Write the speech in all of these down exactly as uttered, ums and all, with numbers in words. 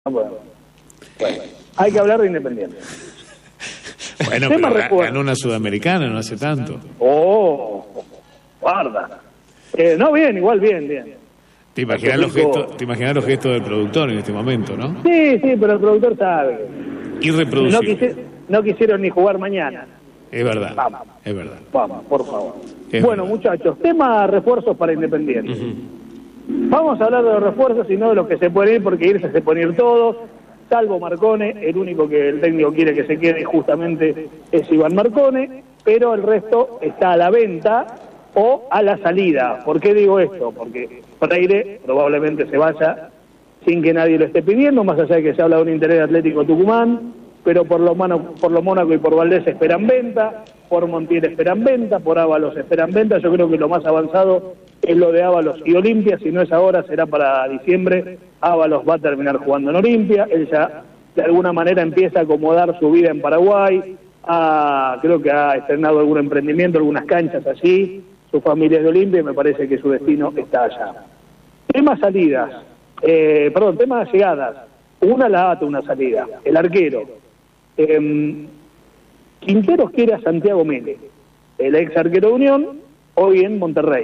Bueno, bueno, hay que hablar de Independiente. Bueno, Tema pero refuerzo. ganó una sudamericana no hace tanto. Oh, guarda. Eh, no, bien, igual bien, bien. ¿Te imaginas los Rico. gestos, te imaginas los gestos del productor en este momento, no? Sí, sí, pero el productor sabe. No, Irreproducible. quisi- no quisieron ni jugar mañana. Es verdad, Vamos. es verdad. Vamos, por favor. Es bueno, verdad. muchachos, tema refuerzos para Independiente. Vamos a hablar de los refuerzos y no de los que se pueden ir, porque irse se pueden ir todos, salvo Marcone. El único que el técnico quiere que se quede justamente es Iván Marcone, pero el resto está a la venta o a la salida. ¿Por qué digo esto? Porque Freire probablemente se vaya sin que nadie lo esté pidiendo, más allá de que se habla de un interés de Atlético Tucumán, pero por lo, Mano, por lo Mónaco y por Valdés esperan venta, por Montiel esperan venta, por Ábalos esperan venta. Yo creo que lo más avanzado es lo de Ábalos y Olimpia. Si no es ahora, será para diciembre. Ábalos va a terminar jugando en Olimpia, él ya de alguna manera empieza a acomodar su vida en Paraguay, ha, creo que ha estrenado algún emprendimiento, algunas canchas allí, su familia es de Olimpia y me parece que su destino está allá. Tema salidas, eh, perdón, tema llegadas. Una la ata una salida, el arquero. Eh, Quinteros quiere a Santiago Mele, el ex arquero de Unión, hoy en Monterrey.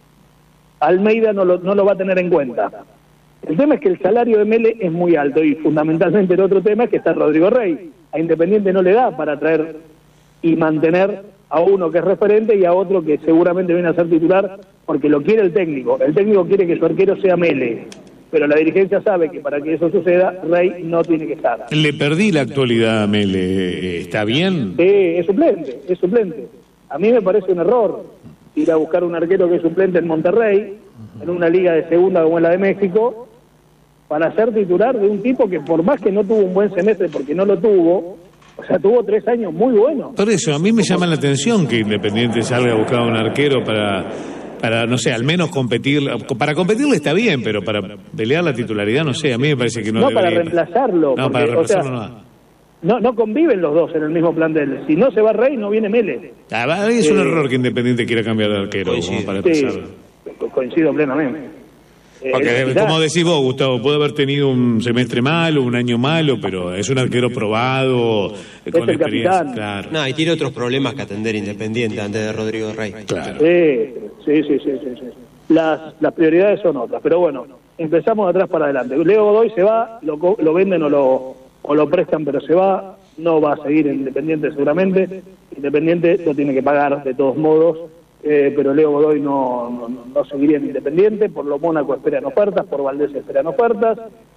Almeida no lo, no lo va a tener en cuenta. El tema es que el salario de Mele es muy alto y fundamentalmente el otro tema es que está Rodrigo Rey. A Independiente no le da para traer y mantener a uno que es referente y a otro que seguramente viene a ser titular porque lo quiere el técnico. El técnico quiere que su arquero sea Mele, pero la dirigencia sabe que para que eso suceda, Rey no tiene que estar. Le perdí la actualidad a Mele. ¿Está bien? Sí, es suplente, es suplente. A mí me parece un error ir a buscar un arquero que es suplente en Monterrey, en una liga de segunda como es la de México, para ser titular de un tipo que por más que no tuvo un buen semestre, porque no lo tuvo, o sea, tuvo tres años muy buenos. Por eso, a mí me llama la atención que Independiente salga a buscar un arquero para, para no sé, al menos competir. Para competirle está bien, pero para pelear la titularidad, no sé, a mí me parece que no No, debería. para reemplazarlo. No, porque, para reemplazarlo o sea, no. no. No conviven los dos en el mismo plantel. Si no se va Rey, no viene Mele. Ah, va, es un Eh, error que Independiente quiera cambiar de arquero como para Sí, empezar. co- coincido plenamente. Eh, Porque, mirá, como decís vos, Gustavo, puede haber tenido un semestre malo, un año malo, pero es un arquero probado, eh, con el experiencia. capitán. Claro. No, y tiene otros problemas que atender Independiente antes de Rodrigo Rey. Claro. Sí, sí, sí, sí, sí, sí. Las, las prioridades son otras, pero bueno, empezamos de atrás para adelante. Leo Godoy se va, lo, co- lo venden o lo, o lo prestan, pero se va, no va a seguir en Independiente seguramente. Independiente lo tiene que pagar de todos modos, eh, pero Leo Godoy no, no, no- no seguiría en Independiente. Por lo Mónaco esperan ofertas, por Valdés esperan ofertas,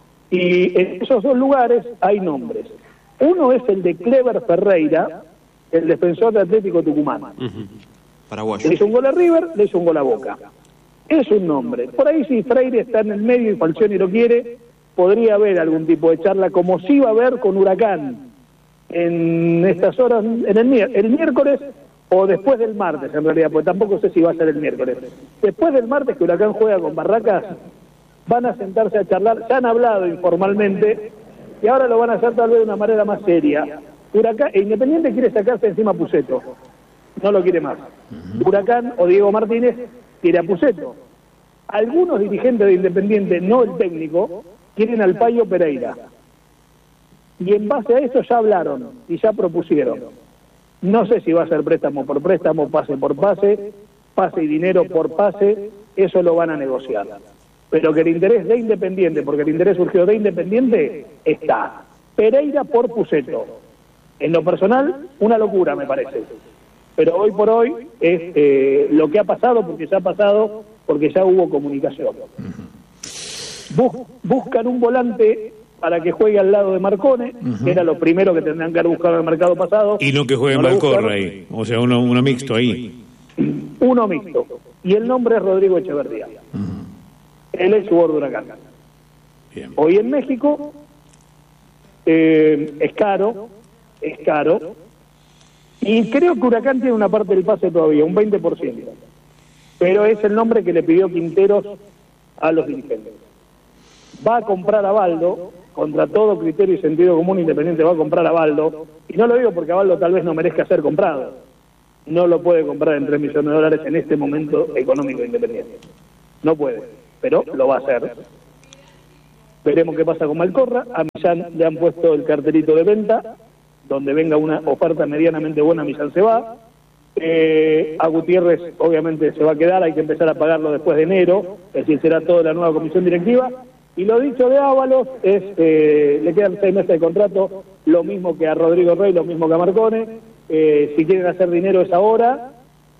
y en esos dos lugares hay nombres. Uno es el de Clever Ferreira, el defensor de Atlético Tucumán. Paraguayo. Le hizo un gol a River, le hizo un gol a Boca. Es un nombre. Por ahí si Freire está en el medio y Falcioni lo quiere, podría haber algún tipo de charla, como sí va a haber con Huracán en estas horas, en el, mier- el miércoles o después del martes en realidad, porque tampoco sé si va a ser el miércoles. Después del martes que Huracán juega con Barracas, van a sentarse a charlar, ya han hablado informalmente y ahora lo van a hacer tal vez de una manera más seria. Huracán, e Independiente quiere sacarse encima a Pusetto, no lo quiere más. Huracán o Diego Martínez quiere a Pusetto. Algunos dirigentes de Independiente, no el técnico, quieren al Payo Pereira. Y en base a eso ya hablaron y ya propusieron. No sé si va a ser préstamo por préstamo, pase por pase, pase y dinero por pase, eso lo van a negociar. Pero que el interés de Independiente, porque el interés surgió de Independiente, está. Pereira por Pusetto. En lo personal, una locura me parece. Pero hoy por hoy es eh, lo que ha pasado, porque ya ha pasado, porque ya hubo comunicación. Bus- buscan un volante para que juegue al lado de Marcone, que era lo primero que tendrían que haber buscado en el mercado pasado. Y no que juegue No lo Malcorra buscaron. ahí, o sea, uno, uno mixto ahí. Uno mixto. Y el nombre es Rodrigo Echeverría. Él es jugador de Huracán. Bien. Hoy en México eh, es caro, es caro. Y creo que Huracán tiene una parte del pase todavía, un veinte por ciento. Pero es el nombre que le pidió Quinteros a los dirigentes. Va a comprar a Baldo, contra todo criterio y sentido común, Independiente va a comprar a Baldo. Y no lo digo porque a Baldo tal vez no merezca ser comprado. No lo puede comprar en tres millones de dólares en este momento económico de Independiente. No puede, pero lo va a hacer. Veremos qué pasa con Malcorra. A Millán le han puesto el cartelito de venta, donde venga una oferta medianamente buena, Millán se va. Eh, a Gutiérrez obviamente se va a quedar, hay que empezar a pagarlo después de enero, es decir, será toda la nueva comisión directiva. Y lo dicho de Ábalos es, eh, le quedan seis meses de contrato, lo mismo que a Rodrigo Rey, lo mismo que a Marcone. Eh, si quieren hacer dinero es ahora,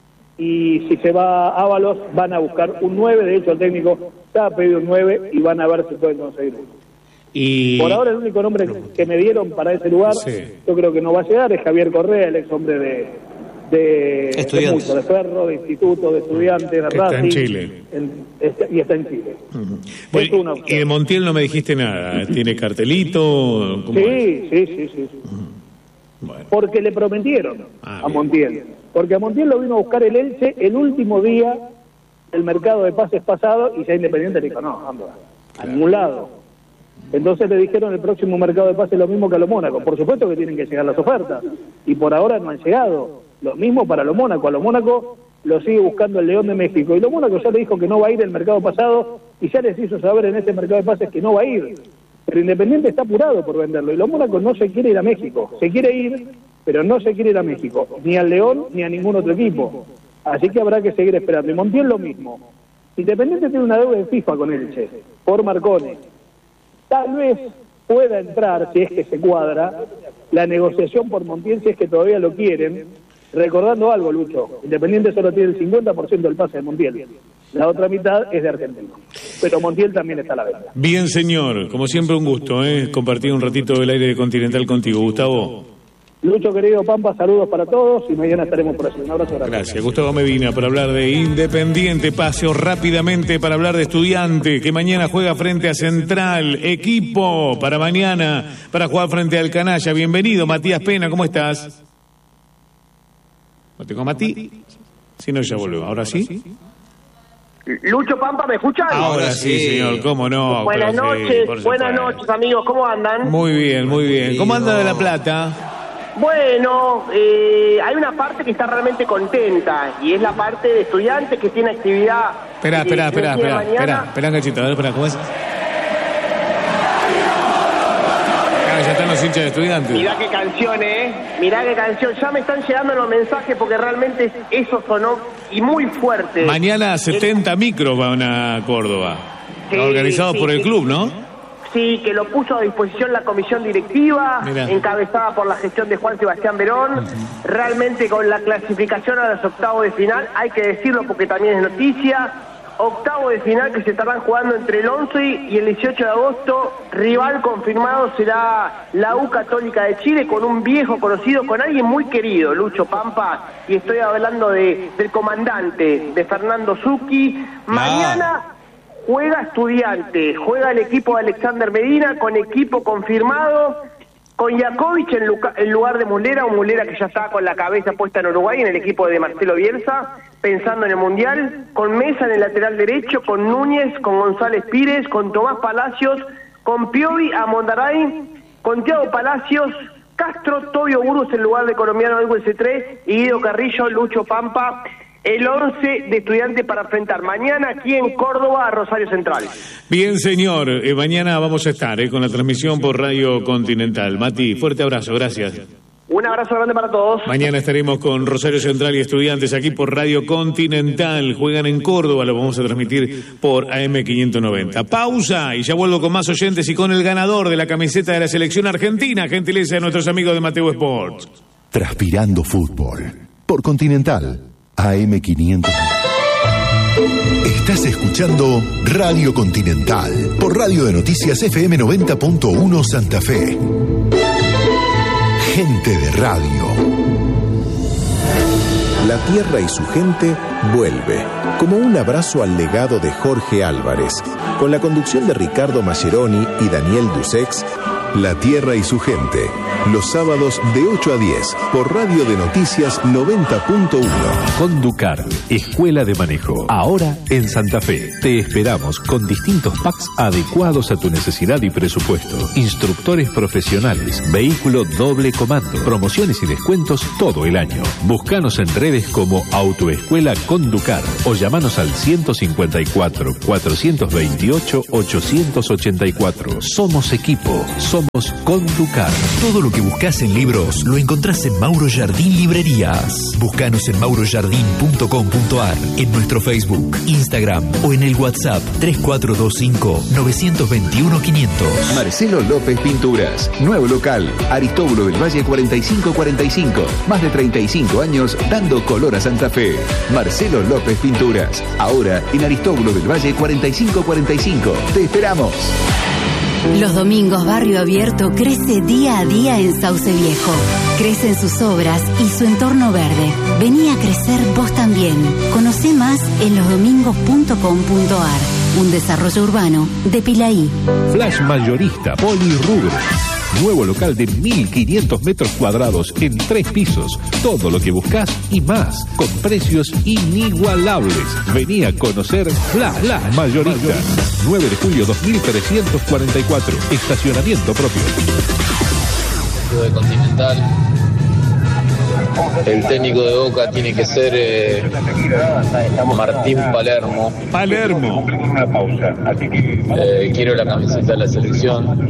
y si se va a Ábalos van a buscar un nueve, de hecho el técnico ya ha pedido un nueve y van a ver si pueden conseguir uno. Y... Por ahora el único nombre que me dieron para ese lugar, sí, yo creo que no va a llegar, es Javier Correa, el ex hombre de... de estudiantes, de, mucho, de Ferro, de instituto, de estudiantes, de Racing. Está en Chile. En, está, y está en Chile. Uh-huh. Bueno, y de Montiel no me dijiste nada. ¿Tiene cartelito? ¿Cómo sí, es? sí, sí, sí, sí. Uh-huh. Bueno. Porque le prometieron ah, a bien. Montiel. Porque a Montiel lo vino a buscar el Elche el último día del mercado de pases pasado y ya Independiente le dijo, no, anda, a ningún lado. Entonces le dijeron el próximo mercado de pases lo mismo que a los Mónaco. Por supuesto que tienen que llegar las ofertas. Y por ahora no han llegado. Lo mismo para los Mónaco. A los Mónaco lo sigue buscando el León de México. Y los Mónaco ya le dijo que no va a ir el mercado pasado y ya les hizo saber en este mercado de pases que no va a ir. Pero Independiente está apurado por venderlo. Y los Mónaco no se quiere ir a México. Se quiere ir, pero no se quiere ir a México. Ni al León ni a ningún otro equipo. Así que habrá que seguir esperando. Y Montiel lo mismo. Independiente tiene una deuda en FIFA con Elche, por Marcone. Tal vez pueda entrar, si es que se cuadra, la negociación por Montiel, si es que todavía lo quieren. Recordando algo, Lucho, Independiente solo tiene el cincuenta por ciento del pase de Montiel. La otra mitad es de Argentino. Pero Montiel también está a la venta. Bien, señor. Como siempre, un gusto, ¿eh? Compartir un ratito del aire de Continental contigo. Gustavo. Lucho, querido Pampa, saludos para todos y mañana estaremos por allí. Un abrazo grande. Gracias. Gustavo Medina para hablar de Independiente. Paseo rápidamente para hablar de Estudiante, que mañana juega frente a Central. Equipo para mañana, para jugar frente al Canalla. Bienvenido, Matías Pena, ¿cómo estás? ¿No tengo a Mati? Si no, ya vuelvo. ¿Ahora sí? Lucho, Pampa, ¿me escuchan? Ahora sí, señor, cómo no. Buenas noches, sí, buenas noches, amigos, ¿cómo andan? Muy bien, muy bien. ¿Cómo anda de La Plata? Bueno, eh, hay una parte que está realmente contenta y es la parte de Estudiantes que tiene actividad. Espera, espera, espera, espera, espera, espera un cachito, a ver, espera, ¿cómo es? Ya están los hinchas de Estudiantes. Mirá qué canción, eh. Mirá qué canción. Ya me están llegando los mensajes porque realmente eso sonó y muy fuerte. Mañana setenta micros van a Córdoba. Sí, organizados sí, por el sí. club, ¿no? Sí, que lo puso a disposición la comisión directiva, Mirá. encabezada por la gestión de Juan Sebastián Verón. Uh-huh. Realmente con la clasificación a los octavos de final, hay que decirlo porque también es noticia. Octavo de final que se estarán jugando entre el once y el dieciocho de agosto. Rival confirmado será la U Católica de Chile, con un viejo conocido, con alguien muy querido, Lucho Pampa, y estoy hablando de del comandante, de Fernando Zucchi. Mañana ah. juega Estudiante, juega el equipo de Alexander Medina, con equipo confirmado, con Jakovic en, lugar, en lugar de Mulera, un Mulera que ya está con la cabeza puesta en Uruguay, en el equipo de Marcelo Bielsa, pensando en el Mundial, con Mesa en el lateral derecho, con Núñez, con González Pires, con Tomás Palacios, con Piovi, Amondaray, con Thiago Palacios, Castro, Tobio Burgos en lugar de colombiano del U S tres, y Guido Carrillo, Lucho Pampa, el once de Estudiantes para enfrentar mañana aquí en Córdoba a Rosario Central. Bien, señor, eh, mañana vamos a estar eh, con la transmisión por Radio Continental. Mati, fuerte abrazo, gracias. Un abrazo grande para todos. Mañana estaremos con Rosario Central y Estudiantes aquí por Radio Continental. Juegan en Córdoba, lo vamos a transmitir por A M quinientos noventa. Pausa y ya vuelvo con más oyentes y con el ganador de la camiseta de la selección argentina, gentileza de nuestros amigos de Mateo Sports. Transpirando fútbol por Continental. A M quinientos. Estás escuchando Radio Continental por Radio de Noticias F M noventa punto uno Santa Fe. Gente de radio. La tierra y su gente vuelve, como un abrazo al legado de Jorge Álvarez, con la conducción de Ricardo Mascheroni y Daniel Dusex. La Tierra y su gente. Los sábados de ocho a diez por Radio de Noticias noventa punto uno. Conducar, Escuela de Manejo. Ahora en Santa Fe. Te esperamos con distintos packs adecuados a tu necesidad y presupuesto. Instructores profesionales, vehículo doble comando, promociones y descuentos todo el año. Búscanos en redes como Autoescuela Conducar o llamanos al ciento cincuenta y cuatro, cuatrocientos veintiocho, ochocientos ochenta y cuatro. Somos equipo, somos Conducar. Todo lo que buscas en libros lo encontrás en Mauro Jardín Librerías. Búscanos en mauro jardín punto com punto ar, en nuestro Facebook, Instagram o en el WhatsApp tres cuatro dos cinco, nueve dos uno, quinientos. Marcelo López Pinturas. Nuevo local. Aristóbulo del Valle cuarenta y cinco cuarenta y cinco. Más de treinta y cinco años dando color a Santa Fe. Marcelo López Pinturas. Ahora en Aristóbulo del Valle cuarenta y cinco cuarenta y cinco. Te esperamos. Los domingos Barrio Abierto crece día a día en Sauce Viejo. Crecen sus obras y su entorno verde. Vení a crecer vos también. Conocé más en los domingos punto com punto ar. Un desarrollo urbano de Pilaí. Flash Mayorista Polirrubro. Nuevo local de mil quinientos metros cuadrados en tres pisos. Todo lo que buscas y más, con precios inigualables. Vení a conocer Flash Mayorista. nueve de julio dos mil trescientos cuarenta y cuatro. Estacionamiento propio. De Continental. El técnico de Boca tiene que ser eh, Martín Palermo. Palermo. Eh, quiero la camiseta de la selección.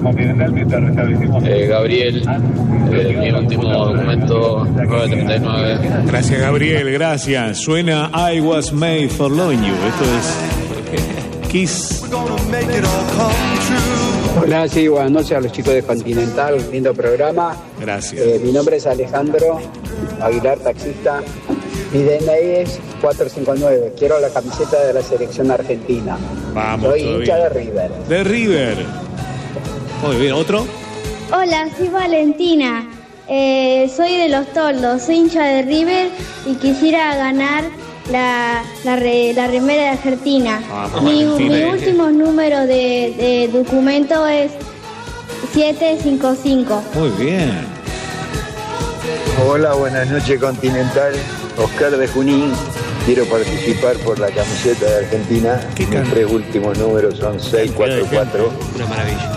Eh, Gabriel, eh, mi último documento nueve treinta y nueve. Gracias, Gabriel, gracias. Suena I Was Made for Loving You. Esto es Kiss. Hola, sí, buenas noches a los chicos de Continental, lindo programa. Gracias. Eh, mi nombre es Alejandro Aguilar, taxista. Mi D N I es cuatro cinco nueve. Quiero la camiseta de la selección argentina. Vamos. Soy hincha de River. De River. Muy bien, ¿otro? Hola, soy Valentina. Eh, soy de Los Toldos, soy hincha de River y quisiera ganar la, la, re, la remera de Argentina. Ah, mi mi último número de, de documento es siete cinco cinco. Muy bien. Hola, buenas noches Continental. Oscar de Junín. Quiero participar por la camiseta de Argentina. Mis tres últimos números son seis cuatro cuatro. Una maravilla.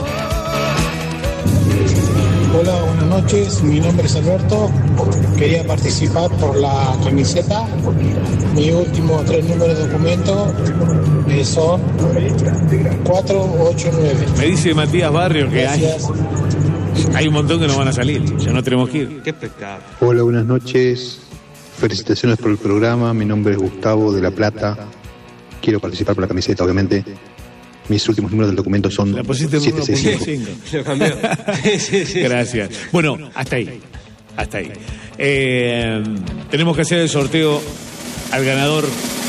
Hola, buenas noches. Mi nombre es Alberto. Quería participar por la camiseta. Mis últimos tres números de documento eh, son cuatro ocho nueve. Me dice Matías Barrio que hay, hay un montón que no van a salir. Ya no tenemos que ir. Qué espectáculo. Hola, buenas noches. Felicitaciones por el programa. Mi nombre es Gustavo de La Plata. Quiero participar por la camiseta, obviamente. Mis últimos números del documento son siete seis cinco. Lo cambió. Sí, sí. Gracias. Bueno, hasta ahí. Hasta ahí. Eh, tenemos que hacer el sorteo al ganador.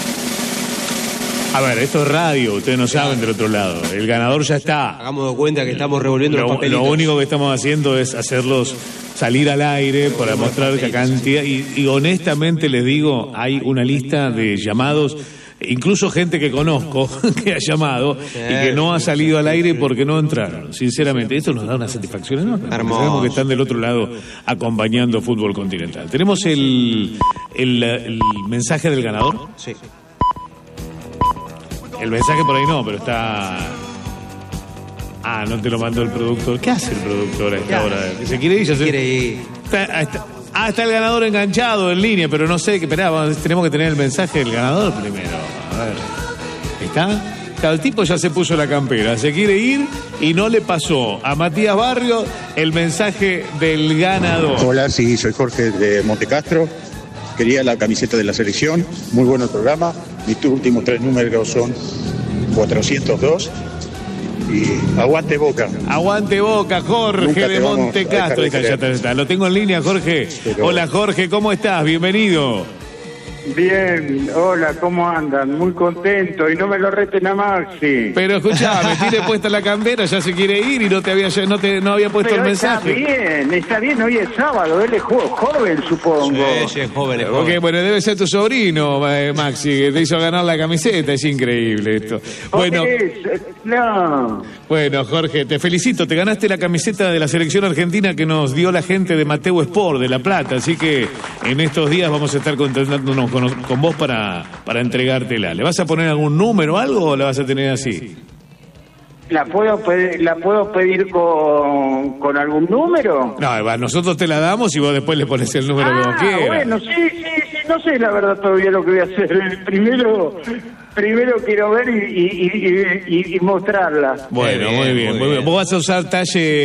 A ver, esto es radio, ustedes no saben del otro lado. El ganador ya está. Hagamos de cuenta que estamos revolviendo lo, los papelitos. Lo único que estamos haciendo es hacerlos salir al aire para mostrar la cantidad. Y, y honestamente les digo, hay una lista de llamados. Incluso gente que conozco que ha llamado y que no ha salido al aire porque no entraron. Sinceramente, esto nos da una satisfacción enorme. Sabemos que están del otro lado acompañando Fútbol Continental. ¿Tenemos el, el, el mensaje del ganador? Sí. El mensaje por ahí no, pero está... Ah, no te lo mandó el productor. ¿Qué hace el productor a esta hora? ¿Se quiere ir? Ya se... quiere ir. Está, está... Ah, está el ganador enganchado en línea, pero no sé qué esperaba. Tenemos que tener el mensaje del ganador primero. A ver. ¿Está? Claro, el tipo ya se puso la campera. Se quiere ir y no le pasó a Matías Barrio el mensaje del ganador. Hola, sí, soy Jorge de Montecastro. Quería la camiseta de la selección. Muy bueno el programa. Mis últimos tres números son cuatrocientos dos. Y aguante Boca. Aguante Boca, Jorge de Montecastro. Está, ya está, está. Lo tengo en línea, Jorge. Pero... Hola, Jorge, ¿cómo estás? Bienvenido. Bien, hola, ¿cómo andan? Muy contento y no me lo reten a Maxi. Pero escuchame, tiene puesta la campera, ya se quiere ir y no te había no te no había puesto Pero el mensaje. Está bien, está bien, hoy es sábado, él es jo- joven, supongo. Sí, sí, es joven, es joven. Porque, bueno, debe ser tu sobrino, eh, Maxi, que te hizo ganar la camiseta, es increíble esto. Bueno, Es- no. bueno, Jorge, te felicito, te ganaste la camiseta de la selección argentina que nos dio la gente de Mateo Sport de La Plata, así que en estos días vamos a estar contactándonos con, con vos para, para entregártela. ¿Le vas a poner algún número o algo o la vas a tener así? ¿La puedo pedir, la puedo pedir con, con algún número? No, va, nosotros te la damos y vos después le pones el número que vos Ah, quieras. bueno, sí, sí, sí, no sé la verdad todavía lo que voy a hacer. Primero, primero quiero ver y, y, y, y, y mostrarla. Bueno, muy bien, muy bien. Vos vas a usar talle